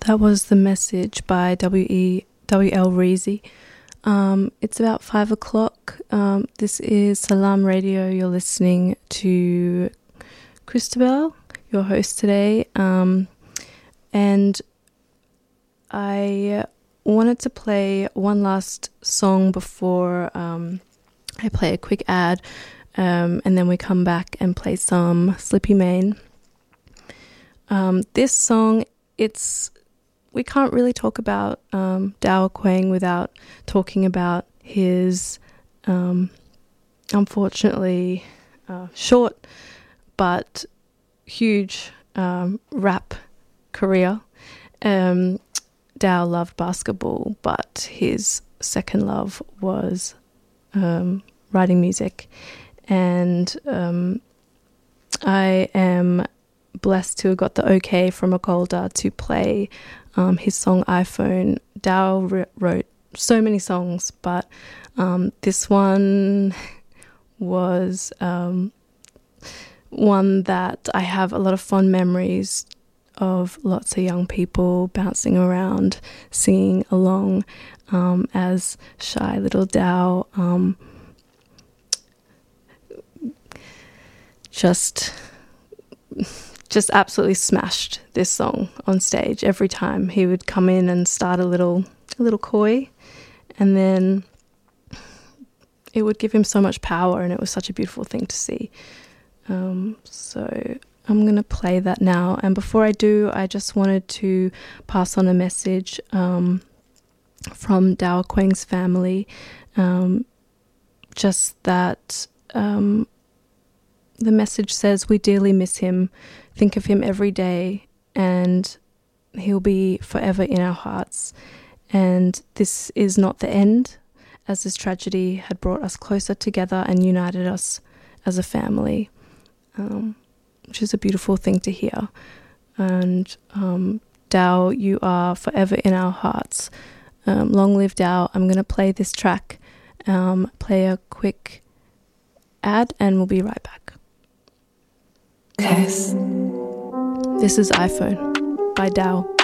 That was The Message by W.L. Reezy. It's about 5 o'clock. This is Salam Radio. You're listening to Christabel, your host today. And I wanted to play one last song before I play a quick ad, and then we come back and play some Slippy Mane. This song, we can't really talk about Dao Quang without talking about his unfortunately short but huge rap career. Dao loved basketball, but his second love was writing music. And I am blessed to have got the okay from Akolda to play his song iPhone. Dao wrote so many songs, but this one was one that I have a lot of fond memories of, lots of young people bouncing around, singing along as shy little Dao just absolutely smashed this song on stage. Every time he would come in and start a little coy, and then it would give him so much power, and it was such a beautiful thing to see. So I'm going to play that now. And before I do, I just wanted to pass on a message from Dao Quang's family, just that the message says, we dearly miss him, think of him every day, and he'll be forever in our hearts. And this is not the end, as this tragedy had brought us closer together and united us as a family, which is a beautiful thing to hear. And Dao, you are forever in our hearts. Long live Dao. I'm going to play this track, play a quick ad, and we'll be right back. Test. This is iPhone by Dao.